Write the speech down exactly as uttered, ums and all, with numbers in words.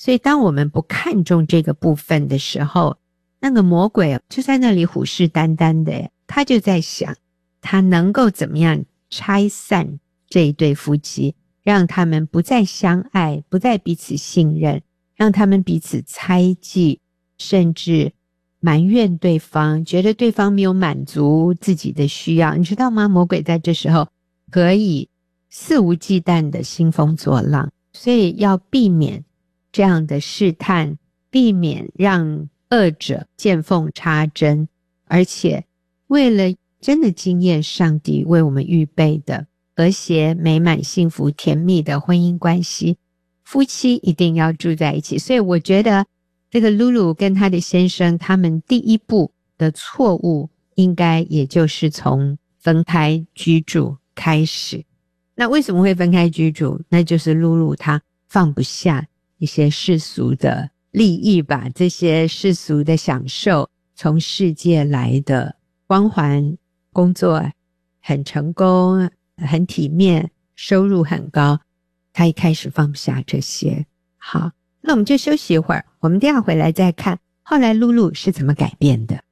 所以当我们不看重这个部分的时候，那个魔鬼就在那里虎视眈眈的，他就在想他能够怎么样拆散这一对夫妻，让他们不再相爱，不再彼此信任，让他们彼此猜忌，甚至埋怨对方，觉得对方没有满足自己的需要。你知道吗？魔鬼在这时候可以肆无忌惮的兴风作浪，所以要避免这样的试探，避免让恶者见缝插针，而且为了真的经验上帝为我们预备的和谐美满幸福甜蜜的婚姻关系，夫妻一定要住在一起。所以我觉得这个露露跟她的先生，他们第一步的错误应该也就是从分开居住开始。那为什么会分开居住？那就是露露她放不下一些世俗的利益吧，这些世俗的享受，从世界来的光环，工作很成功，很体面，收入很高，他一开始放不下这些。好，那我们就休息一会儿，我们等一下回来再看后来露露是怎么改变的。